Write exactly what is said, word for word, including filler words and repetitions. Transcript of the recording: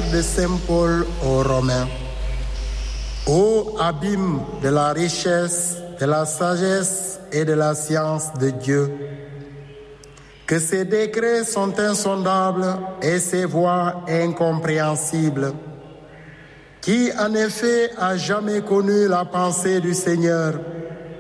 de saint Paul aux Romains. Ô abîme de la richesse, de la sagesse et de la science de Dieu, que ses décrets sont insondables et ses voies incompréhensibles. Qui en effet a jamais connu la pensée du Seigneur?